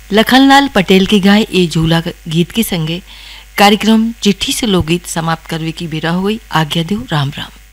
लखनलाल पटेल की गाय ए झूला गीत के संगे कार्यक्रम चिट्ठी से लोकगीत समाप्त करवे की बेरा हो गई। आज्ञा दो। राम राम।